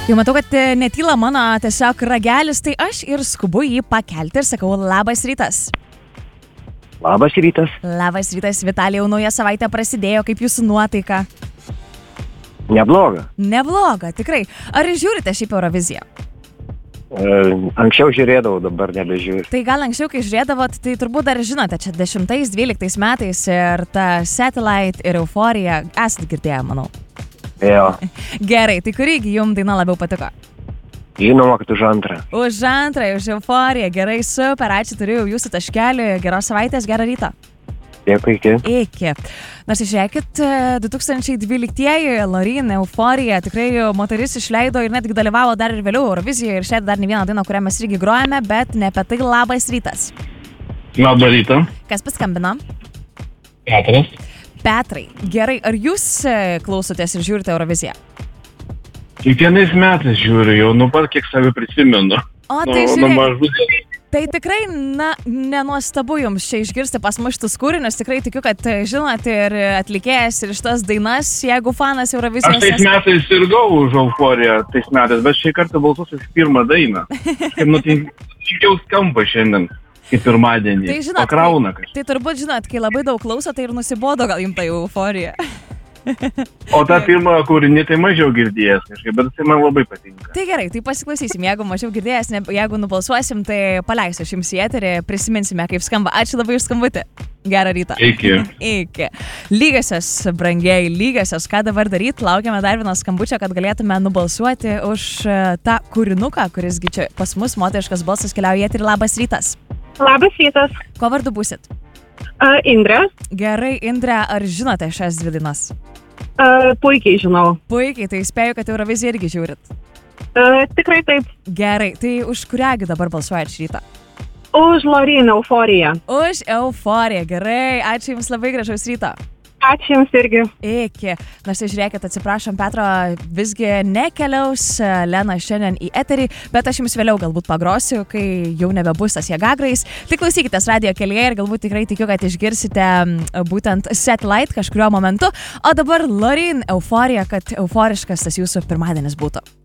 Jau matau, kad netyla mano tiesiog ragelis, tai aš ir skubu jį pakelti ir sakau labas rytas. Labas rytas. Labas rytas, Vitalijau, nauja savaitė prasidėjo, kaip jūsų nuotaika? Nebloga. Nebloga, tikrai. Ar žiūrite šiaip Euroviziją? Anksčiau žiūrėdavau, dabar nebežiūriu. Tai gal anksčiau, kai žiūrėdavot, tai turbūt dar žinote, čia 10-12 metais ir ta Satellite ir Euforija, esate girdėję, manau. Jo. Gerai, tai kurigi jums daina labiau patiko? Žinoma, kad už antrą. Už antrą, už Euforiją, gerai, super, ačiū, turiu jūsų taškelį, geros savaitės, gerą rytą. Dėkui, iki. Iki. Nors žiūrėkit, 2012-ieji Loreen, Euforija, tikrai moteris išleido ir netgi dalyvavo dar ir vėliau Eurovizijoje ir išleido dar ne vieną dainą, kurią mes irgi grojame, bet ne apie tai. Labas rytas. Labą rytą. Kas paskambino? Petras. Petrai, gerai, ar jūs klausotės ir žiūrite Euroviziją? Kiekvienais metais žiūriu, jau nuo pat kiek savi prisimenu. O, tai žiūrėk. Tai tikrai, na, nenuostabu jums čia išgirsti pas mus šitus kūrinius, tikrai tikiu, kad žinot ir atlikėjas ir šitas dainas, jeigu fanas Eurovizijos. Aš tais metais sirgau už Euforiją tais metais, bet šį kartą balsuosiu už pirmą dainą. Kaip nutinkiau skamba šiandien, kaip pirmadienį. Tai žinot, pakrauna kažkas. Tai turbūt žinot, kai labai daug klauso, tai ir nusibodo gal jums ta Euforija. O tą pirmą kūrinį tai mažiau girdėjęs kažkaip, bet tai man labai patinka. Tai gerai, tai pasiklausysim, jeigu mažiau girdėjęs, jeigu nubalsuosim, tai paleisiu aš jums į eterį, prisiminsime, kaip skamba. Ačiū labai už skambutį. Gerą rytą. Iki. Iki. Lygiosios, brangiai, lygiosios, ką dabar daryti, laukiame dar vieno skambučio, kad galėtume nubalsuoti už tą kūrinuką, kurisgi čia pas mus moteriškas balsas keliauja į eterį. Labas rytas. Labas rytas. Ko vardu būsit? Indrė. Gerai, Indrė, ar žinote šias dvi dainas? Puikiai žinau. Puikiai, tai spėju, kad Euroviziją irgi žiūrit. Tikrai taip. Gerai, tai už kuriągi dabar balsuojat šį rytą? Už Loreen, Euforiją. Už Euforiją, gerai, ačiū jums labai, gražaus ryto. Ačiū jums irgi. Iki. Nors tai žiūrėkit, atsiprašom, Petro, visgi nekeliaus Lena šiandien į eterį, bet aš jums vėliau galbūt pagrosiu, kai jau nebebus tas jėgagrais. Tai klausykitės radijo kelyje ir galbūt tikrai tikiu, kad išgirsite būtent Satellite kažkuriuo momentu. O dabar Loreen, Euforija, kad euforiškas tas jūsų pirmadienis būtų.